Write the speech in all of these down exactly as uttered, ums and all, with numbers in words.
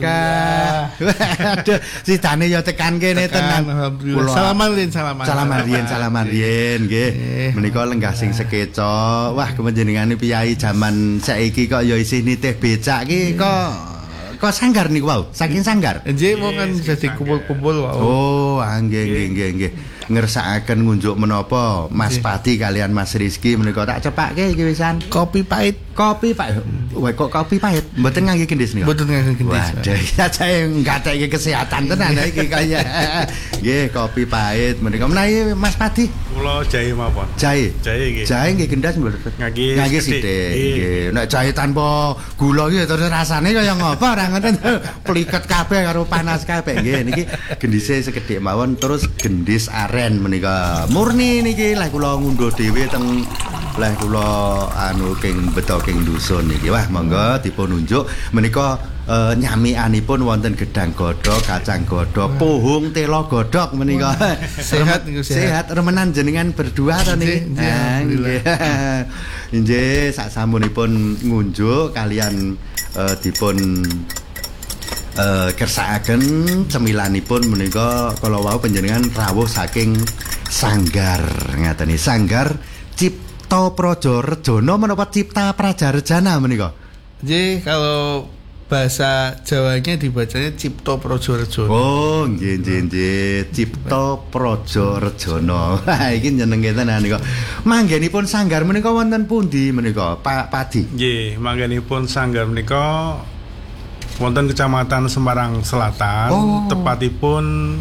Aduh, sidane ya tekan kene tenan. Alhamdulillah. Salaman Rin, salaman. Salaman riyen, salaman riyen nggih. Menika lenggah sing sekeca. Wah, kemenjenengane piyai jaman saiki kok ya isih nitih becak ki kok kok sanggar niku wau, saking sanggar. Nggih, mau kan jadi kumpul-kumpul wau. Oh, nggih nggih nggih nggih. Ngersakaken ngunjuk menapa Mas Pati kalian Mas Rizky menika tak cepakke iki wisan. Kopi pahit, kopi pahit. Wah, kok kopi pahit? Mboten ngangge gendis niku. Mboten ngangge gendis. Waduh, ya saya nggatekke kesehatan tenan iki kaya. Nggih, kopi pahit menika menawi Mas Pati. Kula jahe mawon. Jahe. Jahe nggih. Jahe nggih gendas mboten. Ngangge ngangge sithik. Nggih. Nek jahe tanpa gula iki terus rasane kaya ngopo ora ngoten. Pliket kabeh karo panas kabeh nggih. Niki gendise sekedhik mawon terus gendis aren menika murni niki lah kula ngunduh dhewe teng lah kula anu king beto king dusun niki. Wah monggo dipun unjuk menika uh, nyamikanipun wonten gedang godhog, kacang godhog, pohung, telo godhog menika. Sehat niku sehat. Sehat remenan jenengan berdua to niki. Nggih. Nggih sak sampunipun ngunjuk kalian uh, dipun Uh, kersakaken cemilanipun menika kala wau panjenengan rawuh saking Sanggar ngateni Sanggar Cipta Praja Rejana menapa Cipta Praja Rejana menika? Nggih, kalau bahasa Jawanya dibacanya Cipta Praja Rejana. Oh, nggih nggih nggih, Cipta Praja Rejana. Wah, iki nyenengke tenan nika. Manggenipun Sanggar menika wonten pundi menika, Pak Padi? Nggih, manggenipun Sanggar menika wonten Kecamatan Semarang Selatan, oh. Tepatipun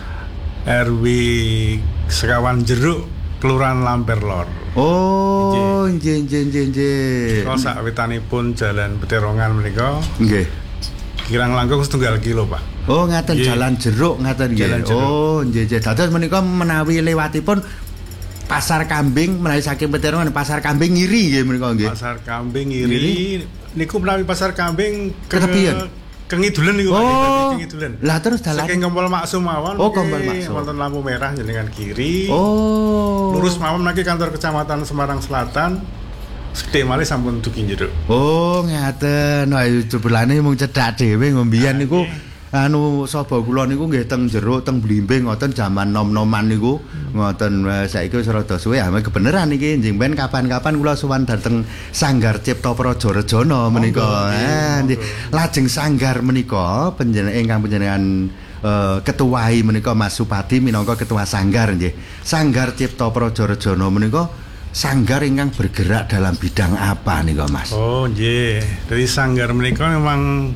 R W Sekawan Jeruk, Kelurahan Lamper Lor. Oh, nggih nggih nggih nggih. Kok sawitanipun Jalan Peterongan menika. Nggih. Kirang langkung setunggal kilo, Pak. Oh, ngaten Jalan Jeruk ngaten nggih. Oh, nggih nggih. Dados menika menawi lewatipun Pasar Kambing menawi saking Peterongan Pasar Kambing Ngiri nggih menika nggih. Pasar Kambing Ngiri. Ngiri. Niku menawi Pasar Kambing ke Kengidulen niku oh. Kengidulen. Lah terus dalan saking Kompol Maksum mawon. Oh, Kompol Maksum. Wonten lampu merah jenengan kiri. Oh. Lurus mawon niki kantor Kecamatan Semarang Selatan. Sedhe malih sampun dugi jeruk. Oh, ngaten. Wah, jebulane mung cedhak dhewe ngombian niku anu sapa kula niku nggih teng jeruk teng blimbing ngoten jaman nom-noman niku ngoten saiki wis rada suwe ame kebeneran iki njing ben kapan-kapan kula sowan dhateng Sanggar Cipta Praja Rejana menika. Eh lajeng Sanggar menika panjenengan ingkang panjenengan uh, ketuai menika Mas Supadi minangka ketua Sanggar nggih. Sanggar Cipta Praja Rejana menika Sanggar ingkang bergerak dalam bidang apa nika Mas? Oh nggih. Dari Sanggar menika memang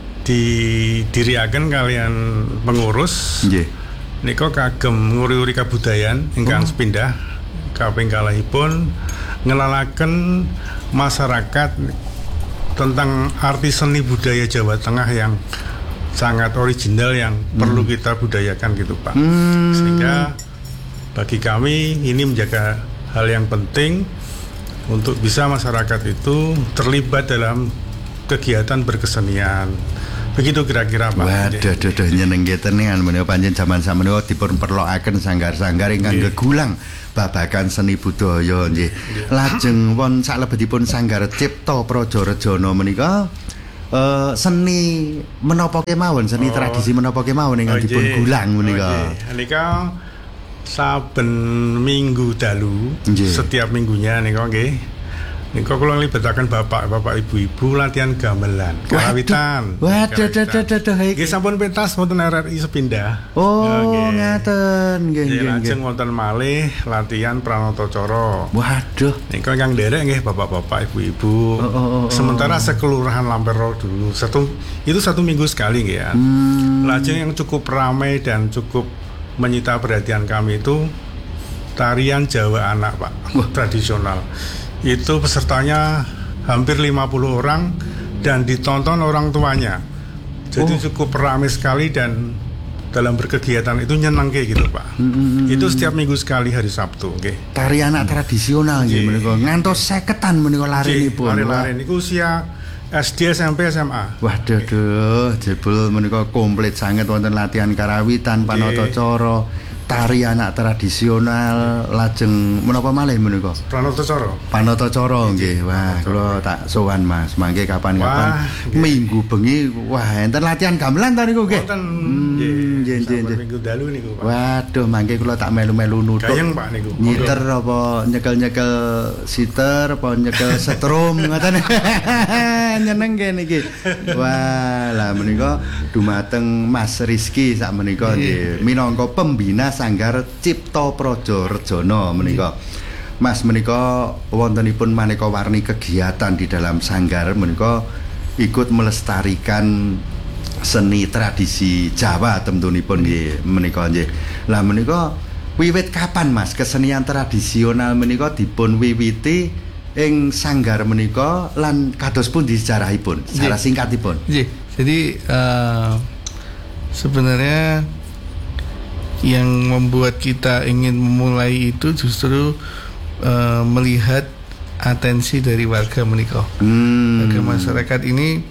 didiriaken kalian pengurus nggih nika kagem nguri-uri kabudayan ingkang oh. sepindah kaping kalihipun ngelalaken masyarakat tentang arti seni budaya Jawa Tengah yang sangat original yang hmm. perlu kita budayakan gitu Pak. Hmm. Sehingga bagi kami ini menjaga hal yang penting untuk bisa masyarakat itu terlibat dalam kegiatan berkesenian. Begitu kira-kira Pak. Waduh, duh, nyenengke tenan menika panjen jaman sameneika dipun perlokaken sanggar-sanggar ingkang gegulang babagan seni budaya nggih. Lajeng won salebetipun Sanggar Cipta Praja Rejana menika uh, seni menapa kemawon, seni oh. tradisi menapa kemawon ingkang oh, dipun gulang menika. Oh, menika saben minggu dalu, Jee. setiap minggunya nika nggih. Nika kula nglibetaken bapak-bapak ibu-ibu latihan gamelan, karawitan. Waduh, waduh, waduh, nggih sampun pentas wonten R R I Sepindah. Oh, ngaten, nggih nggih. Lajeng wonten malih latihan pranatacara. Waduh. Nika ingkang nderek nggih bapak-bapak ibu-ibu. Oh, oh, oh, oh. Sementara sekelurahan Lamper dulu satu itu satu minggu sekali nggih ya. Hmm. Lajeng yang cukup ramai dan cukup menyita perhatian kami itu tarian Jawa Anak, Pak. Wah. Tradisional. Itu pesertanya hampir lima puluh orang dan ditonton orang tuanya. Jadi oh. cukup ramai sekali dan dalam berkegiatan itu nyenengke gitu Pak. Mm-hmm. Itu setiap minggu sekali hari Sabtu, nggih. Okay. Tari anak tradisional nggih menika. Ngantos seketan menika larenipun. Lari-lari niku usia S D, S M P, S M A. Waduh, duh, jebul menika komplit sanget wonten latihan karawitan, panatacara, tari anak tradisional lajeng menapa malih menika? Pranatacara. Panatacara nggih. Wah, kula tak sowan Mas. Mangke kapan-kapan minggu bengi wah enten latihan gamelan ta niku nggih. Wonten nggih nggih. Minggu dalu niku Pak. Waduh, mangke kula tak melu-melu nutuk. Gayeng Pak niku. Nyiter apa nyekel-nyekel siter apa nyekel setrum ngoten. Nyeneng kene iki. Wah, lah menika dumateng Mas Rizky sak menika nggih minangka pembina Sanggar Cipta Praja Rejana menika. Mas menika wontenipun maneka warni kegiatan di dalam sanggar menika ikut melestarikan seni tradisi Jawa tentunipun nggih menika nggih. Lah menika wiwit kapan Mas kesenian tradisional menika dipun wiwiti ing sanggar menika lan kados pundi sejarahipun secara singkatipun? Nggih. Jadi uh, sebenarnya yang membuat kita ingin memulai itu justru uh, melihat atensi dari warga menika. Hmm. Warga masyarakat ini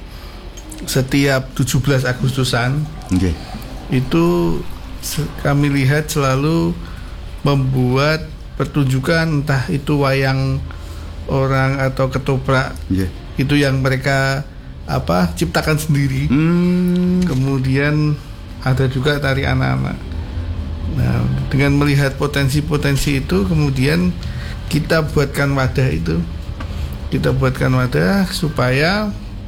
setiap tujuh belas Agustusan okay. itu kami lihat selalu membuat pertunjukan, entah itu wayang orang atau ketoprak, yeah. itu yang mereka apa ciptakan sendiri. Hmm. Kemudian ada juga tari anak-anak. Nah, dengan melihat potensi-potensi itu, kemudian kita buatkan wadah itu, kita buatkan wadah supaya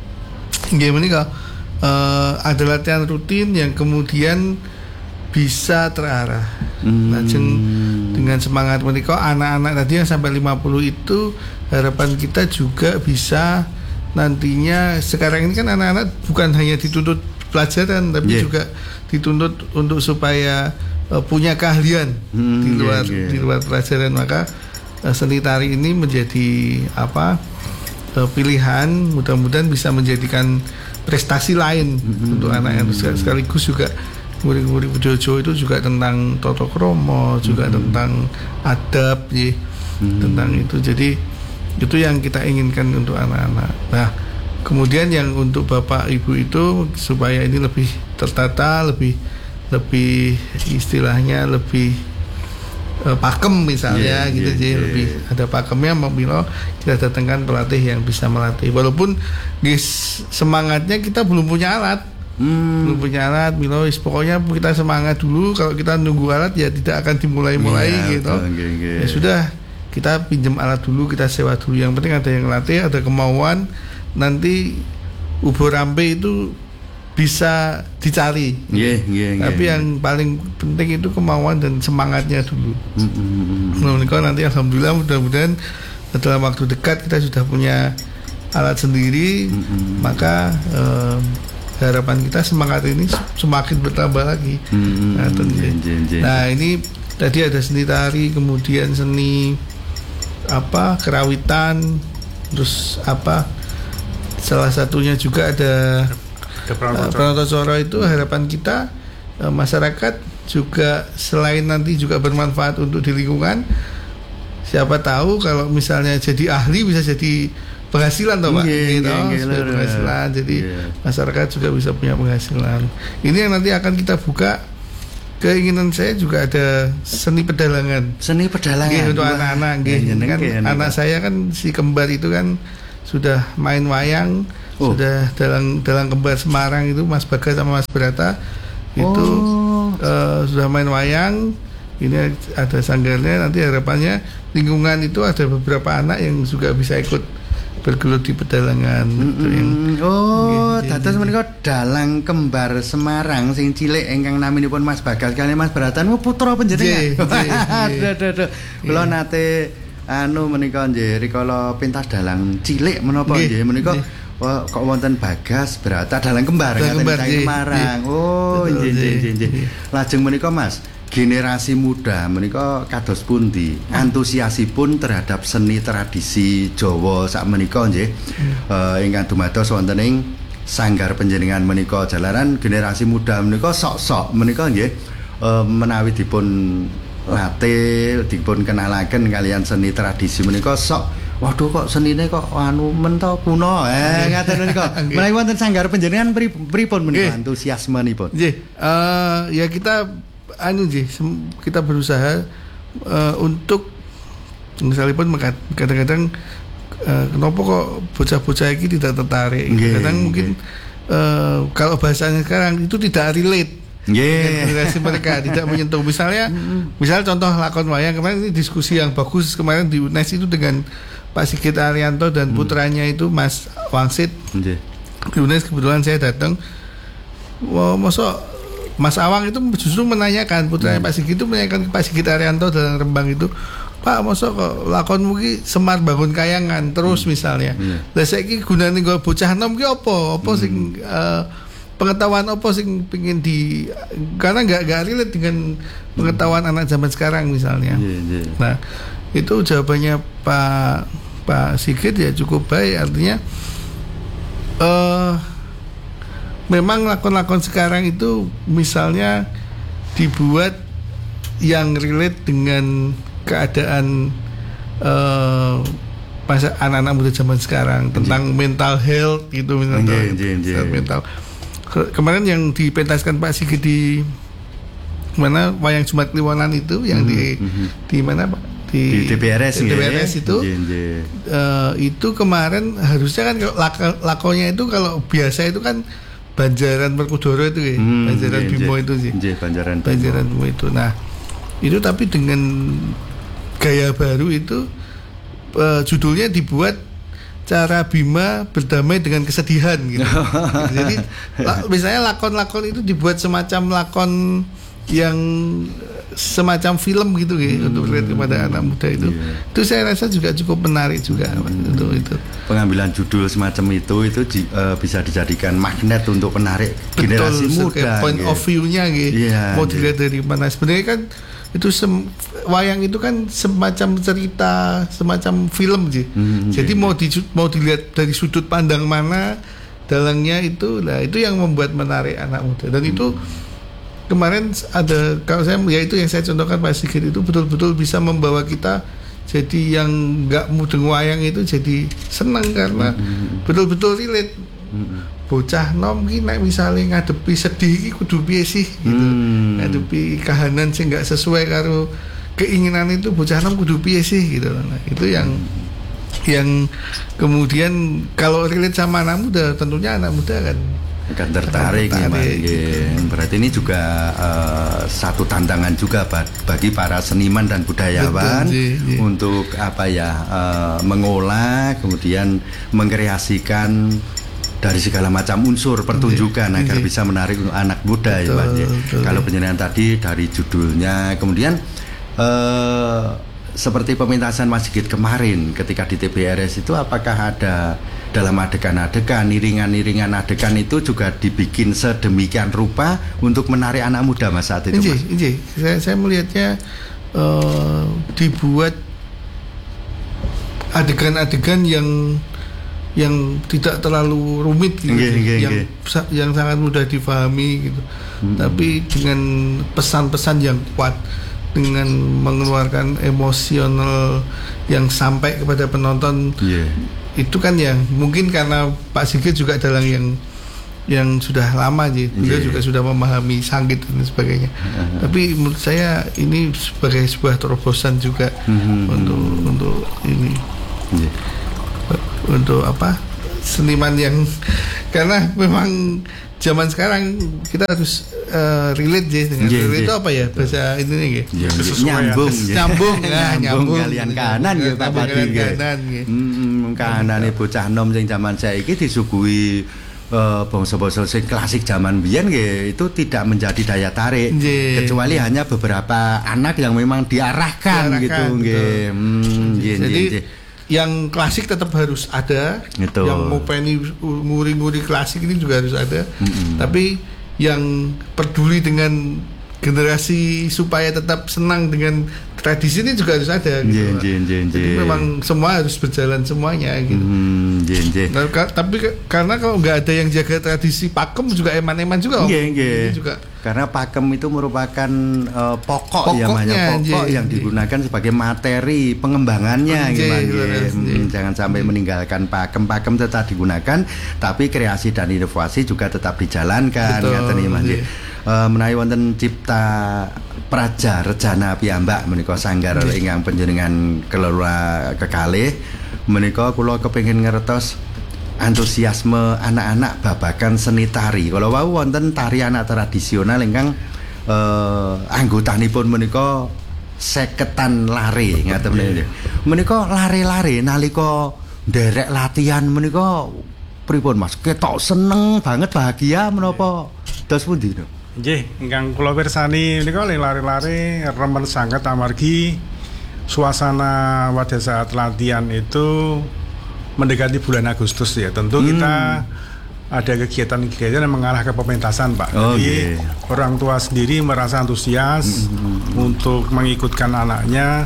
game ini uh, ada latihan rutin yang kemudian bisa terarah. Hmm. Lajeng dengan semangat menika anak-anak tadi yang sampai lima puluh itu harapan kita juga bisa nantinya, sekarang ini kan anak-anak bukan hanya dituntut pelajaran tapi yeah. juga dituntut untuk supaya uh, punya keahlian hmm, di luar yeah, yeah. di luar pelajaran, maka uh, seni tari ini menjadi apa uh, pilihan, mudah-mudahan bisa menjadikan prestasi lain hmm, untuk anak yang sekaligus juga murid-murid Budojo itu juga tentang tata krama, juga hmm. tentang adab ya, hmm. tentang itu. Jadi itu yang kita inginkan untuk anak-anak. Nah, kemudian yang untuk bapak ibu itu supaya ini lebih tertata, lebih lebih istilahnya lebih uh, pakem misalnya yeah, gitu, yeah, jadi yeah. lebih ada pakemnya, milo kita datangkan pelatih yang bisa melatih. Walaupun guys semangatnya kita belum punya alat. Hmm. Belum punya alat, Milo, pokoknya kita semangat dulu. Kalau kita nunggu alat ya tidak akan dimulai-mulai yeah, gitu. Okay, okay. Ya sudah, kita pinjam alat dulu, kita sewa dulu. Yang penting ada yang ngelatih, ada kemauan. Nanti ubur rampe itu bisa dicari. Yeah, yeah, Tapi yeah. yang paling penting itu kemauan dan semangatnya dulu. Mm-hmm. Nah, nanti alhamdulillah mudah-mudahan dalam waktu dekat kita sudah punya alat sendiri, mm-hmm. maka eh, harapan kita semangat ini semakin bertambah lagi. Mm-hmm. Nah, jen, jen, jen. nah ini tadi ada seni tari, kemudian seni apa kerawitan, terus apa salah satunya juga ada uh, Pranatacara itu. Harapan kita uh, masyarakat juga selain nanti juga bermanfaat untuk di lingkungan, siapa tahu kalau misalnya jadi ahli bisa jadi penghasilan toh Pak, yeah, gitu, yeah, yeah, penghasilan. Jadi yeah. masyarakat juga bisa punya penghasilan. Ini yang nanti akan kita buka. Keinginan saya juga ada seni pedalangan. Seni pedalangan Gih, untuk Wah. anak-anak. Gih, ya, kan ya, anak ya. Saya kan si kembar itu kan sudah main wayang, oh. sudah dalang dalang kembar Semarang itu Mas Bagas sama Mas Brata itu oh. uh, sudah main wayang. Ini ada sanggarnya. Nanti harapannya lingkungan itu ada beberapa anak yang juga bisa ikut bergelut di pedalangan. Mm-hmm. Itu yang, oh, dados menika dalang kembar Semarang sing cilik ingkang naminipun Mas Bagas kaliyan Mas Bratan putra panjenengan. Aduh, kula nate anu menika nggih rikala pentas dalang cilik menapa nggih menika oh, kok wonten Bagas Brata dalang kembar ngaten Semarang. Oh, nggih nggih nggih. Lajeng menika Mas, generasi muda menika kados pundi antusiasipun terhadap seni tradisi Jawa sak menika nggih hmm. eh, ingkang dumados wonten ing sanggar panjenengan menika jalaran generasi muda menika sok-sok menika nggih eh, menawi dipun latih dipun kenalaken kalian seni tradisi menika sok waduh kok senine kok anu mento kuno eh ngaten menika menawi wonten sanggar panjenengan pripun menika antusiasmenipun nggih uh, ya kita anu sih kita berusaha uh, untuk misalnya pun kadang-kadang uh, kenapa kok bocah-bocah ini tidak tertarik yeah, kadang yeah. mungkin uh, kalau bahasanya sekarang itu tidak relate yeah. generasi mereka tidak menyentuh misalnya misal contoh lakon wayang kemarin ini diskusi yang bagus kemarin di U N E S itu dengan Pak Sigit Arianto dan putranya itu Mas Wangsit yeah. di U N E S kebetulan saya datang wow, masuk Mas Awang itu justru menanyakan putranya hmm. Pak Sigit itu menanyakan ke Pak Sigit Arianto dalam Rembang itu, Pak, masa kok lakon mungkin Semar Bangun Kayangan terus hmm. misalnya. Hmm. Lah saiki gunane nggo bocah nom ki apa? Apa hmm. sing uh, pengetahuan apa sing pengin di karena enggak enggak relate dengan pengetahuan hmm. anak zaman sekarang misalnya. Yeah, yeah. Nah, itu jawabannya Pak Pak Sigit ya cukup baik artinya eh uh, memang lakon-lakon sekarang itu misalnya dibuat yang relate dengan keadaan uh, masa anak-anak muda zaman sekarang tentang Anjir. mental health gitu misalnya Anjir, Anjir, Anjir. mental. Kemarin yang dipentaskan Pak Sigit di mana wayang Jumat Kliwonan itu yang mm-hmm. di mm-hmm. di mana Pak? Di, di T P R S, T P R S ya? itu Anjir, Anjir. Uh, itu kemarin harusnya kan lak- lakonnya itu kalau biasa itu kan Banjaran Werkudara itu ya, hmm, Banjaran je, Bimo je, itu sih. Je, Banjaran, Banjaran Bimo itu. Nah, itu tapi dengan gaya baru itu uh, judulnya dibuat cara Bima berdamai dengan kesedihan gitu. Jadi la, misalnya lakon-lakon itu dibuat semacam lakon yang semacam film gitu ya hmm. untuk lihat kepada anak muda itu. Yeah. Itu saya rasa juga cukup menarik juga hmm. untuk itu. Pengambilan judul semacam itu itu uh, bisa dijadikan magnet untuk menarik Betul, generasi muda. Point gitu. of view-nya gitu. Yeah, mau dilihat yeah. dari mana. Sebenarnya kan itu sem- wayang itu kan semacam cerita, semacam film sih. Hmm, Jadi yeah. mau di, mau dilihat dari sudut pandang mana dalangnya itu. Nah, itu yang membuat menarik anak muda. Dan hmm. itu kemarin ada kalau saya ya itu yang saya contohkan Pak Sigit itu betul-betul bisa membawa kita jadi yang nggak mudeng wayang itu jadi senang karena mm-hmm. betul-betul relate mm-hmm. bocah nom ki nek misale ngadepi sedih iki kudu piye sih gitu mm. ngadepi kahanan sing nggak sesuai karo keinginan itu bocah nom kudu piye sih gitu nah, itu yang mm. yang kemudian kalau relate sama anak muda tentunya anak muda kan akan tertarik, tertarik ya, gitu. Berarti ini juga uh, satu tantangan juga bagi para seniman dan budayawan Betul, untuk apa ya uh, mengolah kemudian mengkreasikan dari segala macam unsur pertunjukan Jee, agar Jee. bisa menarik anak muda betul, ya Pak. Betul, Kalau penjelasan tadi dari judulnya kemudian uh, seperti pementasan Mas Sigit kemarin ketika di T P R S itu apakah ada dalam adegan-adegan, iringan-iringan adegan itu juga dibikin sedemikian rupa untuk menarik anak muda Mas saat itu Mas? Inji, saya, saya melihatnya uh, dibuat adegan-adegan yang yang tidak terlalu rumit gitu, okay, okay, yang okay. yang sangat mudah difahami gitu, hmm. tapi dengan pesan-pesan yang kuat, dengan mengeluarkan emosional yang sampai kepada penonton. Yeah. Itu kan yang mungkin karena Pak Sigit juga adalah yang yang sudah lama sih, beliau yeah. juga sudah memahami sangit dan sebagainya. Uh-huh. Tapi menurut saya ini sebagai sebuah terobosan juga uh-huh. untuk untuk ini yeah. untuk apa seniman yang karena memang zaman sekarang kita harus uh, relate je dengan yeah, relate yeah. itu apa ya bahasa ini nih gitu. Yeah, nyambung, nyambung, ya, nyambung kalian kanan ya Pak Padi. Kanan gitu. Hmm, kanane bocah nom sing zaman saiki disuguhi uh, bangsa-bangsa sing klasik zaman biyen nggih itu tidak menjadi daya tarik yeah. kecuali hanya beberapa anak yang memang diarahkan, diarahkan gitu nggih. Hmm, jadi yang klasik tetap harus ada, gitu. Yang mau pengen nguri-nguri klasik ini juga harus ada, mm-hmm. tapi yang peduli dengan generasi supaya tetap senang dengan tradisi ini juga harus ada gitu. Jen, jen, jen, Jadi jen. memang semua harus berjalan semuanya gitu. Hmm, jen, jen. Nah, ka- tapi ka- karena kalau nggak ada yang jaga tradisi pakem juga eman-eman juga. Nggih, nggih. Juga. Karena pakem itu merupakan uh, pokok ya namanya pokok jen, yang digunakan jen. sebagai materi pengembangannya gimana hmm, jangan sampai jen. meninggalkan pakem. Pakem tetap digunakan tapi kreasi dan inovasi juga tetap dijalankan. Betul, uh, menawi wonten cipta praja rejana piyambak menika sanggar ingkang panjenengan kelola kekalih menika kula kepengin ngertos antusiasme anak-anak babagan seni tari. Kalau wau wonten tari anak tradisional ingkang uh, anggotanipun menika seketan lare ngaten menika. Menika lare-lare nalika nderek latihan menika pripun Mas? Ketok seneng banget bahagia menapa dos pundi to? Nggih, ingkang kula pirsani menika lare-lare remen sanget amargi suasana pada saat latihan itu mendekati bulan Agustus ya. Tentu hmm. kita ada kegiatan-kegiatan yang mengarah ke pementasan, Pak. Oh, Jadi yeah. orang tua sendiri merasa antusias hmm. untuk mengikutkan anaknya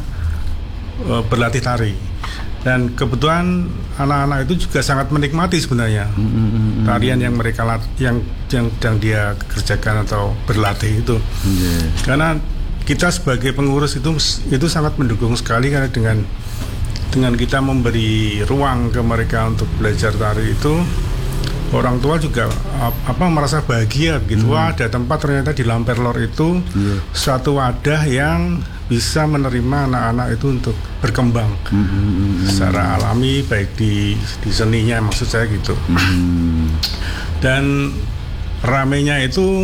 uh, berlatih tari. Dan kebetulan anak-anak itu juga sangat menikmati sebenarnya hmm. tarian yang mereka lat- yang yang yang dia kerjakan atau berlatih itu. Yeah. Karena kita sebagai pengurus itu itu sangat mendukung sekali karena dengan dengan kita memberi ruang ke mereka untuk belajar tari itu, orang tua juga apa merasa bahagia gitu. Hmm. Wah, ada tempat ternyata di Lamperlor itu yeah. suatu wadah yang bisa menerima anak-anak itu untuk berkembang hmm. secara alami, baik di di seninya maksud saya gitu. Hmm. Dan ramenya itu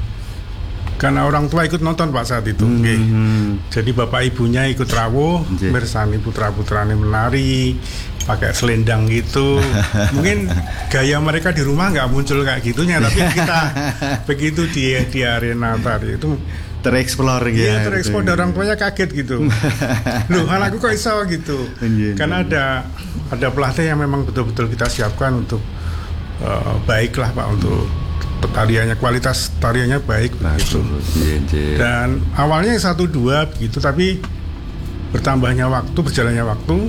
karena orang tua ikut nonton Pak saat itu. Hmm. Okay. Jadi bapak ibunya ikut rawuh, okay. bersani putra-putranya menari, pakai selendang gitu. Mungkin gaya mereka di rumah nggak muncul kayak gitunya, tapi kita begitu di di arena tari itu tereksplor gitu. Iya, tereksplor gitu. Orang tuanya kaget gitu. Loh, anakku kok iso gitu. Karena ada ada pelatih yang memang betul-betul kita siapkan untuk uh, baiklah Pak untuk tariannya, kualitas tariannya baik begitu. Dan awalnya satu dua begitu, tapi bertambahnya waktu, berjalannya waktu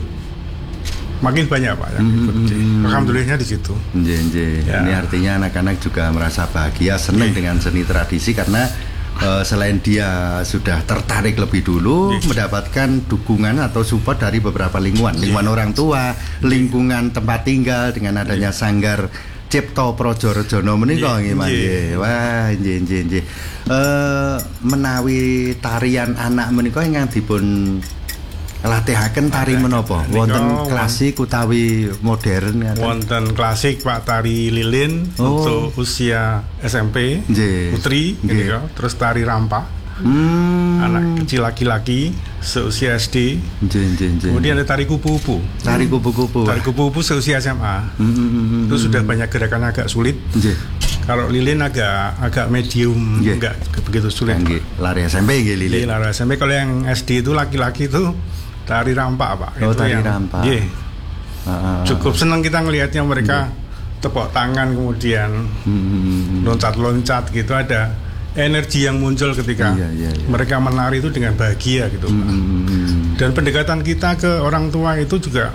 makin banyak Pak yang ikut. Mm-hmm. Alhamdulillahnya di situ. Ya. Ini artinya anak-anak juga merasa bahagia, senang yeah. dengan seni tradisi karena uh, selain dia sudah tertarik lebih dulu yeah. mendapatkan dukungan atau support dari beberapa lingkungan, lingkungan yeah. orang tua, lingkungan tempat tinggal dengan adanya yeah. sanggar Cipto Projo Rejono menika nggih Mas. Wah, nggih nggih nggih. Eh menawi tarian anak menika ingkang dipun latihaken tari menapa? Wonten klasik utawi modern ngaten? Wonten klasik Pak, tari lilin oh. untuk usia S M P, Nge. putri gitu ya. Terus tari rampa. Hmm. Anak kecil laki-laki seusia S D. Jen, jen, jen. Kemudian ada tari kupu-kupu. Tari kupu-kupu. Tari kupu-kupu seusia S M A. Hmm, hmm, hmm, itu sudah banyak gerakan agak sulit. Jen. Kalau lilin agak agak medium, jen. Enggak begitu sulit. Nge. Lari S M P nggih lilin. Lari S M P. Kalau yang S D itu laki-laki itu tari rampak Pak. Oh, itu tari yang, rampak. Yeah. Uh, Cukup senang kita ngelihatnya mereka yeah. tepuk tangan kemudian hmm. loncat-loncat gitu, ada energi yang muncul ketika iya, iya, iya. mereka menari itu dengan bahagia gitu Pak. Mm-hmm. Dan pendekatan kita ke orang tua itu juga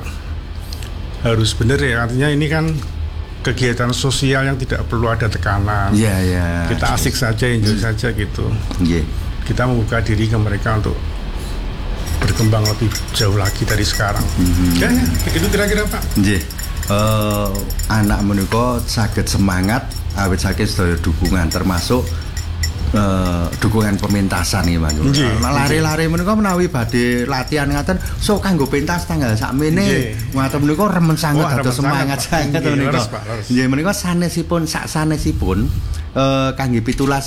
harus benar ya, artinya ini kan kegiatan sosial yang tidak perlu ada tekanan. Yeah, yeah. Kita asik saja, enjoy mm. saja gitu. Yeah. Kita membuka diri ke mereka untuk berkembang lebih jauh lagi dari sekarang. Mm-hmm. Ya, ya, begitu kira-kira Pak. Yeah. Uh, anak menika saged semangat awit saking sedaya dukungan termasuk Uh, dukungan pementasan nih Mas. Nah, lari-lari menika menawi badhe latihan ngaten sok kanggo pentas tanggal sakmene. Ngaten menika remen sanget dados semangat sanget menika. Nggih menika sanesipun sak sanesipun uh, kangge pitulas